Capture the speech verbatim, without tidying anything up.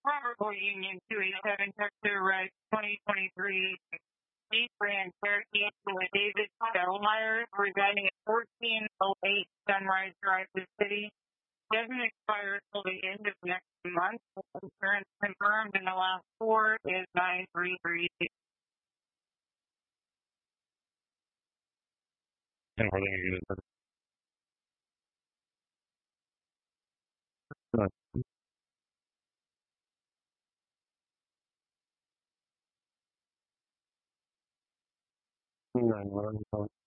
Robert Union two eighty-seven, Texas, Red twenty twenty-three, Jeep Grand Cherokee with David Bellmeyer, residing at fourteen oh eight Sunrise Drive, the city. Doesn't expire till the end of next month. Insurance confirmed, and the last four is nine three three. And where they use it. Nine one one.